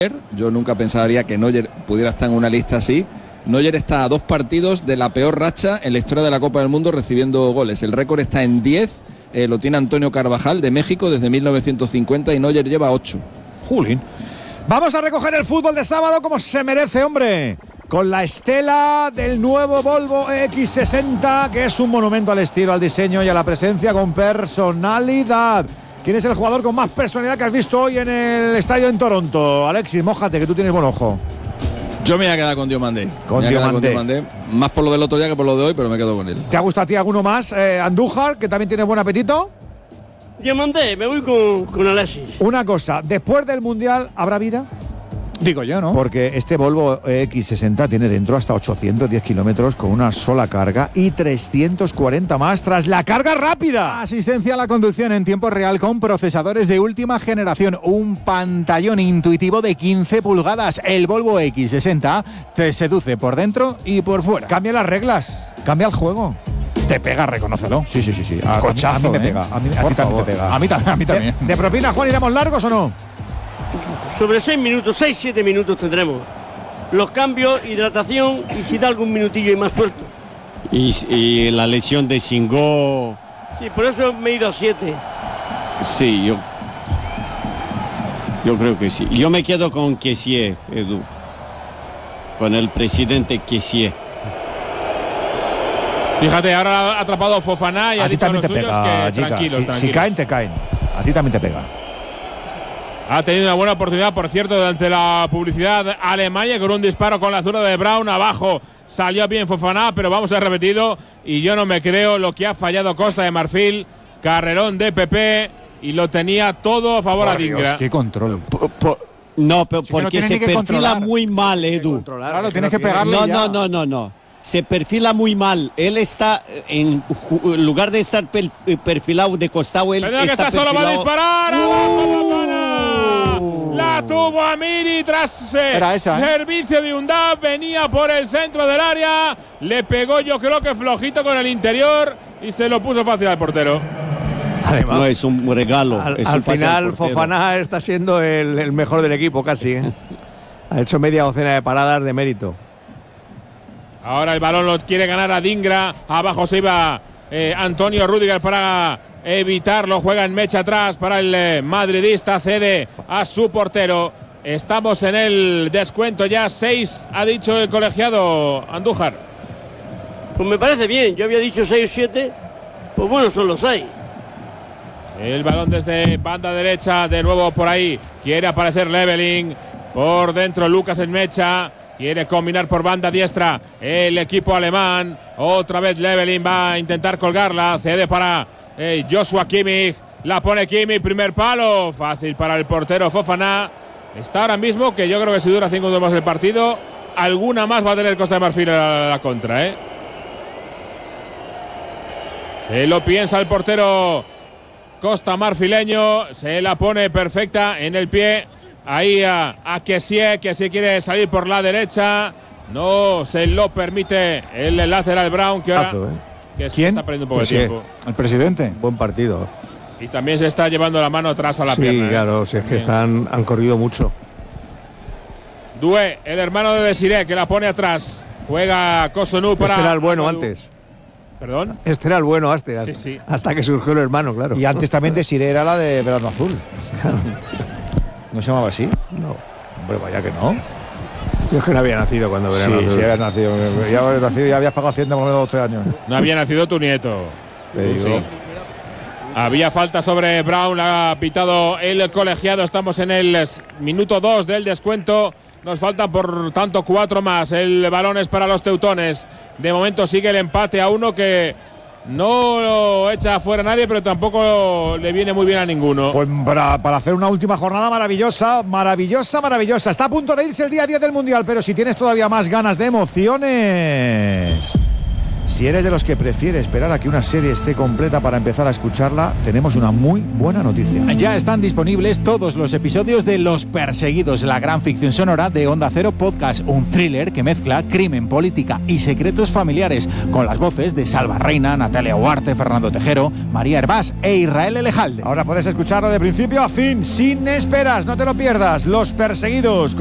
Yo nunca pensaría que Neuer pudiera estar en una lista así. Neuer está a 2 partidos de la peor racha en la historia de la Copa del Mundo recibiendo goles. El récord está en 10, lo tiene Antonio Carvajal de México desde 1950 y Neuer lleva 8. Julín. Vamos a recoger el fútbol de sábado como se merece, hombre. Con la estela del nuevo Volvo EX60, que es un monumento al estilo, al diseño y a la presencia con personalidad. ¿Quién es el jugador con más personalidad que has visto hoy en el estadio en Toronto? Alexis, mójate, que tú tienes buen ojo. Yo me voy a quedar con Diomandé. Con Diomandé. Más por lo del otro día que por lo de hoy, pero me quedo con él. ¿Te ha gustado a ti alguno más? Andújar, que también tiene buen apetito. Diomandé, me voy con Alexis. Una cosa, después del Mundial, ¿habrá vida? Digo yo, ¿no? Porque este Volvo X60 tiene dentro hasta 810 kilómetros con una sola carga y 340 más tras la carga rápida. Asistencia a la conducción en tiempo real con procesadores de última generación. Un pantallón intuitivo de 15 pulgadas. El Volvo X60 te seduce por dentro y por fuera. Cambia las reglas, cambia el juego. Te pega, reconócelo. Sí. Cochazo, a mí me pega. A ti también te pega. A mí también. ¿De propina, Juan, iremos largos o no? Sobre 6-7 minutos tendremos. Los cambios, hidratación y si da algún minutillo y más suelto. Y la lesión de Shingo. Sí, por eso me he ido a 7. Sí, yo creo que sí. Yo me quedo con Kessié, Edu. Con el presidente Kessié. Fíjate, ahora ha atrapado a Fofana y a ha ti dicho a los también te suyos pega, que tranquilos. Si caen, te caen. A ti también te pega. Ha tenido una buena oportunidad, por cierto, ante la publicidad Alemania con un disparo con la zurda de Braun. Abajo salió bien Fofana, pero vamos a repetirlo. Y yo no me creo lo que ha fallado Costa de Marfil. Carrerón de Pepe y lo tenía todo a favor a Dingra. ¡Qué control! No, pero si porque no se perfila muy mal, Edu. Claro, tienes que pegarle. No. Se perfila muy mal. Él está, en lugar de estar perfilado de costado, él está que está solo, va a disparar. La tuvo Amiri tras servicio de Undab. Venía por el centro del área. Le pegó, yo creo que flojito con el interior y se lo puso fácil al portero. Además, no es un regalo. Al final, Fofana está siendo el mejor del equipo, casi. Ha hecho media docena de paradas de mérito. Ahora el balón lo quiere ganar a Dingra. Abajo se iba Antonio Rüdiger para evitarlo. Juega en mecha atrás para el madridista. Cede a su portero. Estamos en el descuento ya. 6 ha dicho el colegiado Andújar. Pues me parece bien. Yo había dicho 6 o 7. Pues bueno, son los 6. El balón desde banda derecha. De nuevo por ahí. Quiere aparecer Leveling. Por dentro Lucas en mecha. Quiere combinar por banda diestra el equipo alemán. Otra vez Leveling va a intentar colgarla. Cede para Joshua Kimmich. La pone Kimmich. Primer palo. Fácil para el portero Fofana. Está ahora mismo que yo creo que si dura 5 minutos más el partido, alguna más va a tener Costa de Marfil a la contra. Se lo piensa el portero Costa Marfileño. Se la pone perfecta en el pie. Ahí a Kessié, que si quiere salir por la derecha. No se lo permite el lateral Braun, que ahora que ¿quién? Está perdiendo un poco de tiempo. El presidente. Buen partido. Y también se está llevando la mano atrás a la pierna. Sí, claro, si es que han corrido mucho. Doué, el hermano de Desiré, que la pone atrás. Juega Cossonu para… Este era el bueno antes. ¿Perdón? Este era el bueno hasta que surgió el hermano, claro. Y antes también Desiré era la de Verano Azul. ¿No se llamaba así? No. Hombre, vaya que no. Yo es que no había nacido cuando Verano Azul. Sí, habías nacido. Ya habías pagado Hacienda por lo menos 2 o 3 años. No había nacido tu nieto. Sí. Había falta sobre Braun, ha pitado el colegiado. Estamos en el minuto 2 del descuento. Nos faltan por tanto 4 más. El balón es para los teutones. De momento sigue el empate a 1 que no lo echa fuera nadie, pero tampoco le viene muy bien a ninguno. Pues para hacer una última jornada maravillosa. Está a punto de irse el día 10 del Mundial, pero si tienes todavía más ganas de emociones, Si eres de los que prefiere esperar a que una serie esté completa para empezar a escucharla, tenemos una muy buena noticia. Ya están disponibles todos los episodios de Los Perseguidos, la gran ficción sonora de Onda Cero Podcast, un thriller que mezcla crimen, política y secretos familiares, con las voces de Salva Reina, Natalia Huarte, Fernando Tejero, María Hervás e Israel Elejalde. Ahora puedes escucharlo de principio a fin, sin esperas, no te lo pierdas. Los Perseguidos.